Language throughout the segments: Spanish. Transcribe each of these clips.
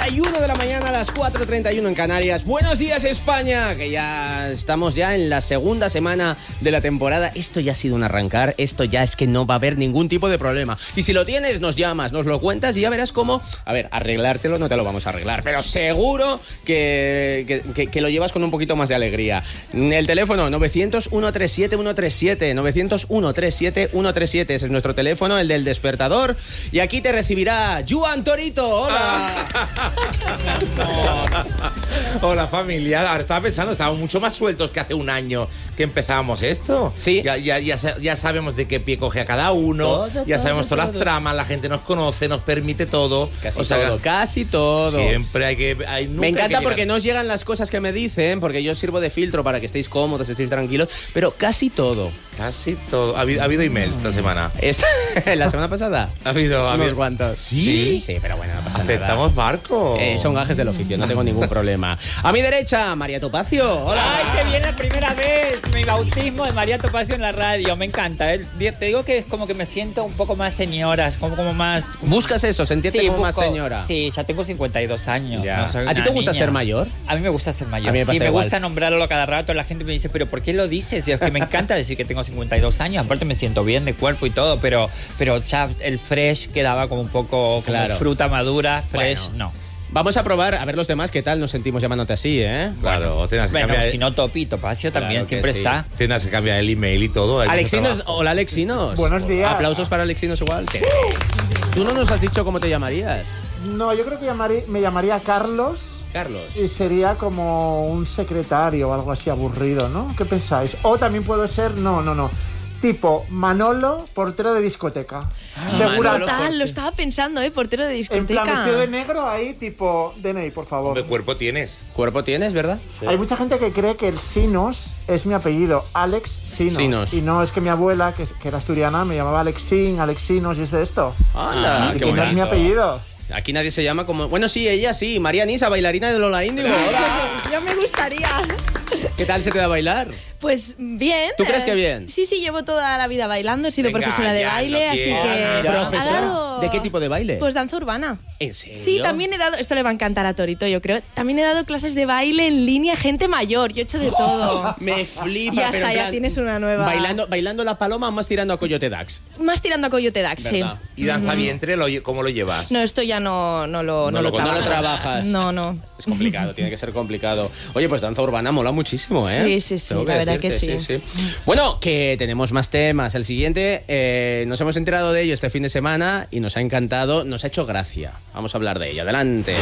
4:31 de la mañana, a las 4:31 en Canarias. Buenos días, España, que ya estamos en la segunda semana de la temporada. Esto ya ha sido un arrancar, esto ya es que no va a haber ningún tipo de problema. Y si lo tienes, nos llamas, nos lo cuentas y ya verás cómo... A ver, arreglártelo no te lo vamos a arreglar, pero seguro que lo llevas con un poquito más de alegría. El teléfono 900-137-137, 900-137-137, ese es nuestro teléfono, el del despertador. Y aquí te recibirá Joan Torito. ¡Hola! Hola, familia. Ahora estaba pensando, estábamos mucho más sueltos que hace un año que empezamos esto. Sí. Ya sabemos de qué pie coge a cada uno, sabemos todas las tramas, la gente nos conoce, nos permite todo. Casi todo. Siempre hay que... Me encanta porque no os llegan las cosas que me dicen, porque yo sirvo de filtro para que estéis cómodos, estéis tranquilos, pero casi todo. Casi todo. ¿Ha habido emails esta semana? ¿La semana pasada? Ha habido unos cuantos. ¿Sí? Sí, pero bueno, no pasa nada. Aceptamos barco. Son gajes del oficio, no tengo ningún problema. A mi derecha, María Topacio. Hola. ¡Ay, qué bien! La primera vez, mi bautismo de María Topacio en la radio. Me encanta. Te digo que es como que me siento un poco más señora, como más... ¿Buscas eso? ¿Sentirte como más señora? Sí, ya tengo 52 años. No soy ¿A ti te gusta ser mayor? A mí me gusta ser mayor. A mí me pasa me igual. gusta nombrarlo cada rato. La gente me dice, ¿pero por qué lo dices? Y es que me encanta decir que tengo 52 años. Aparte me siento bien de cuerpo y todo, pero ya el fresh quedaba como un poco como fruta madura. Fresh, bueno. No. Vamos a probar, a ver los demás qué tal nos sentimos llamándote así, ¿eh? Claro, tengas que cambiar... si no Topacio también siempre está. Tienes que cambiar el email y todo. Alexinos, hola Alexinos. Buenos días. Aplausos para Alexinos igual. ¿Tú no nos has dicho cómo te llamarías? No, yo creo que me llamaría Carlos. Carlos. Y sería como un secretario o algo así aburrido, ¿no? ¿Qué pensáis? O también puedo ser, no. Tipo Manolo, portero de discoteca. Seguro. Total, lo estaba pensando, portero de discoteca. En plan, vestido de negro ahí, tipo DNI, por favor. ¿Qué cuerpo tienes? ¿Cuerpo tienes, verdad? Sí. Hay mucha gente que cree que el Sinos es mi apellido, Alex Sinos. Y no, es que mi abuela, que era asturiana, me llamaba Alexinos y es de esto. ¡Anda! Y que no es mi apellido. Aquí nadie se llama como... Bueno, sí, ella sí. María Nisa, bailarina de Lola Índigo. ¡Hola! Yo me gustaría. ¿Qué tal se te da bailar? Pues bien. ¿Tú crees que bien? Sí, llevo toda la vida bailando. He sido profesora de baile, así que... ¿Profesora? ¿De qué tipo de baile? Pues danza urbana. ¿En serio? Sí, también he dado... Esto le va a encantar a Torito, yo creo. También he dado clases de baile en línea a gente mayor. Yo he hecho de todo. Me flipa. Y hasta ya tienes una nueva... ¿Bailando la paloma o más tirando a Coyote Dax? Más tirando a Coyote Dax, sí. ¿Y danza vientre, cómo lo llevas? No, esto ya no lo trabajas. No. Es complicado, tiene que ser complicado. Oye, pues danza urbana mola muchísimo, ¿eh? Sí, la verdad que sí. Bueno, que tenemos más temas. El siguiente, nos hemos enterado de ello este fin de semana y nos ha encantado, nos ha hecho gracia. Vamos a hablar de ello. Adelante.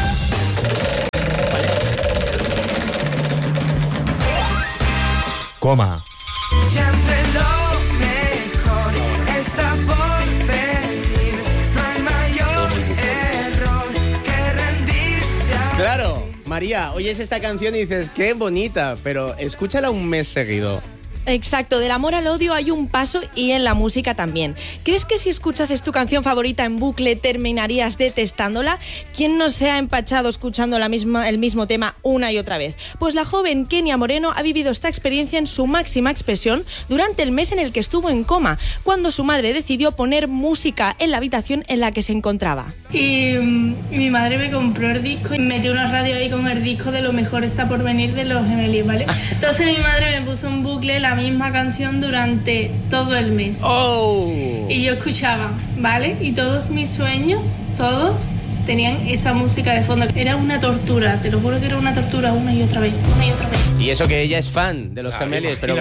Coma. Siempre lo mejor está por venir. No hay mayor error que rendirse. Claro, María, oyes esta canción y dices, qué bonita, pero escúchala un mes seguido. Exacto, del amor al odio hay un paso y en la música también. ¿Crees que si escuchases tu canción favorita en bucle terminarías detestándola? ¿Quién no se ha empachado escuchando el mismo tema una y otra vez? Pues la joven Kenia Moreno ha vivido esta experiencia en su máxima expresión durante el mes en el que estuvo en coma, cuando su madre decidió poner música en la habitación en la que se encontraba. Y mi madre me compró el disco y metió una radio ahí con el disco de Lo mejor está por venir de Los Gemelos, ¿vale? Entonces mi madre me puso en bucle la misma canción durante todo el mes. Y yo escuchaba, ¿vale? Y todos mis sueños, todos tenían esa música de fondo. Era una tortura, te lo juro que era una tortura una y otra vez. Y eso que ella es fan de Los Gemelos, pero...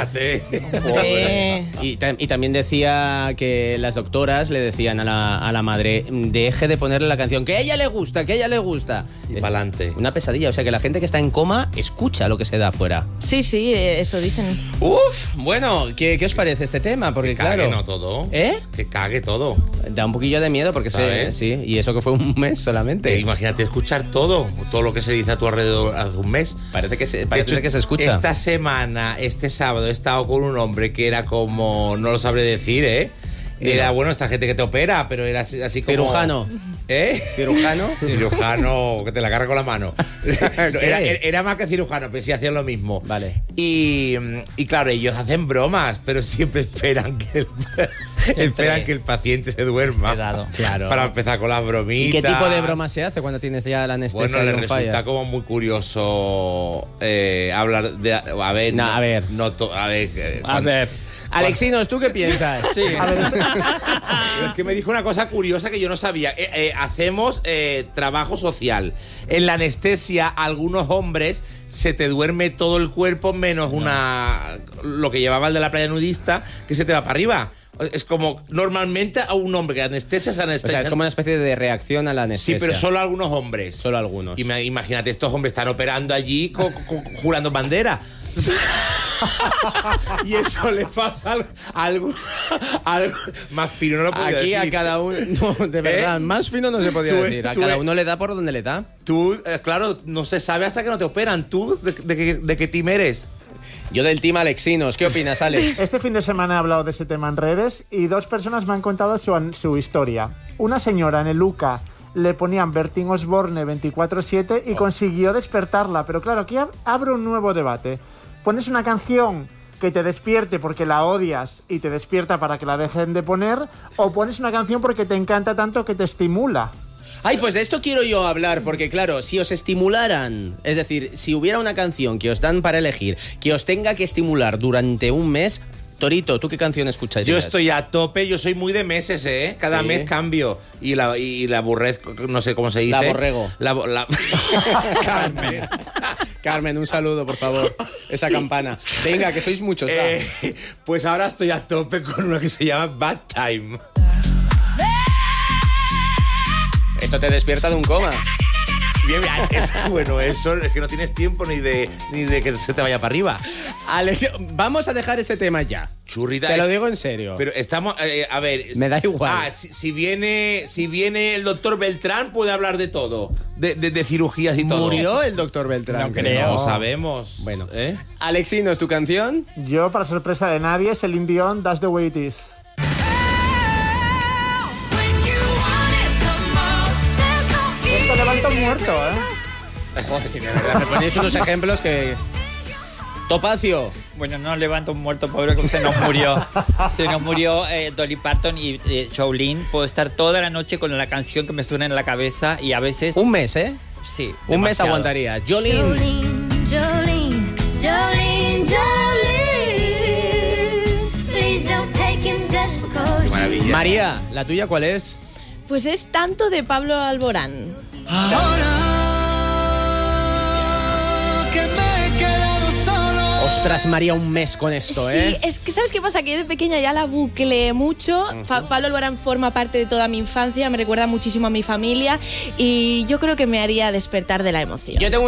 Y también decía que las doctoras le decían a la madre, deje de ponerle la canción, que a ella le gusta. Y pa'lante. Una pesadilla, o sea que la gente que está en coma escucha lo que se da afuera. Sí, eso dicen. Bueno, ¿qué os parece este tema? Porque que cague, no todo. Que cague todo. Da un poquillo de miedo porque sí, y eso que fue un mes solamente. Imagínate escuchar todo lo que se dice a tu alrededor hace un mes. Parece que se escucha. Esta semana, este sábado, he estado con un hombre que era como, no lo sabré decir, Era, bueno, esta gente que te opera, pero era así como... Cirujano. ¿Cirujano? Cirujano, que te la carga con la mano. Era más que cirujano, pero sí hacían lo mismo. Vale. Y claro, ellos hacen bromas, pero siempre esperan que Esperan que el paciente se duerma. Sedado. Claro. Para empezar con las bromitas. ¿Y qué tipo de broma se hace cuando tienes ya la anestesia? Bueno, le on resulta fire? como muy curioso hablar de... A ver... No, a ver. A ver. Alexinos, ¿tú qué piensas? Sí. A ver, Es que me dijo una cosa curiosa que yo no sabía. Hacemos trabajo social. En la anestesia, algunos hombres se te duerme todo el cuerpo menos lo que llevaba el de la playa nudista, que se te va para arriba. Es como, normalmente a un hombre que anestesia se O anestesia. sea, es como una especie de reacción a la anestesia. Sí, pero solo algunos hombres. Solo algunos. Imagínate, estos hombres están operando allí jurando bandera. Y eso le pasa algo más fino, no lo puedo Aquí decir. a cada uno, no, de verdad, más fino no se podía Tú- decir. A tú- cada uno le da por donde le da. Tú, claro, no se sabe hasta que no te operan. ¿Tú de qué team eres? Yo del team Alexinos. ¿Qué opinas, Alex? este fin de semana he hablado de este tema en redes y 2 personas me han contado su historia. Una señora en el UCA le ponían Bertín Osborne 24/7 y consiguió despertarla. Pero claro, aquí abre un nuevo debate. Pones una canción que te despierte porque la odias y te despierta para que la dejen de poner, o pones una canción porque te encanta tanto que te estimula. Ay, pues de esto quiero yo hablar, porque claro, si os estimularan, es decir, si hubiera una canción que os dan para elegir, que os tenga que estimular durante un mes, Torito, ¿tú qué canción escucharías? Yo estoy a tope, yo soy muy de meses, ¿eh? Cada Sí. mes cambio. Y la aburrezco, no sé cómo se dice. La borrego. Carmen. Carmen, un saludo, por favor. Esa campana. Venga, que sois muchos. Va. Pues ahora estoy a tope con una que se llama Bad Time. Esto te despierta de un coma. Bien, bueno, eso es que no tienes tiempo ni de que se te vaya para arriba. Alex, vamos a dejar ese tema ya. Churrita. Te lo digo en serio. Pero estamos, a ver. Me da igual. Si viene el doctor Beltrán, puede hablar de todo. De cirugías y todo. ¿Murió el doctor Beltrán? No creo. No sabemos. Bueno. ¿Eh? Alexinos, ¿tu canción? Yo, para sorpresa de nadie, es el Dion, That's the Way It Is. Esto levanta un muerto, ¿eh? Joder, de verdad, me ponéis unos ejemplos que... Topacio. Bueno, no levanto un muerto, pobre, que se nos murió. Se nos murió Dolly Parton y Jolene. Puedo estar toda la noche con la canción que me suena en la cabeza y a veces... Un mes, ¿eh? Sí. Un mes demasiado. aguantaría. Jolene. Jolene, Jolene, Jolene. Please don't take him just because Maravilla. María, ¿la tuya cuál es? Pues es tanto de Pablo Alborán. Ostras, María, un mes con esto, ¿eh? Sí, es que ¿sabes qué pasa? Que yo de pequeña ya la bucleé mucho. Pablo Alborán forma parte de toda mi infancia, me recuerda muchísimo a mi familia y yo creo que me haría despertar de la emoción. Yo tengo